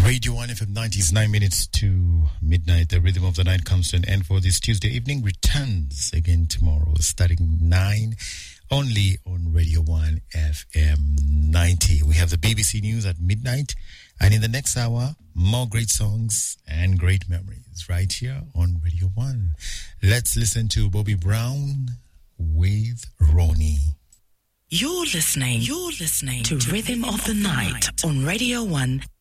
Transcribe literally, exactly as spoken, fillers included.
Radio one F M ninety is nine minutes to midnight. The rhythm of the night comes to an end for this Tuesday evening. Returns again tomorrow, starting nine, only on Radio one F M ninety. We have the B B C News at midnight. And in the next hour, more great songs and great memories right here on Radio one. Let's listen to Bobby Brown with Ronnie. You're listening, you're listening to Rhythm of the Night on Radio one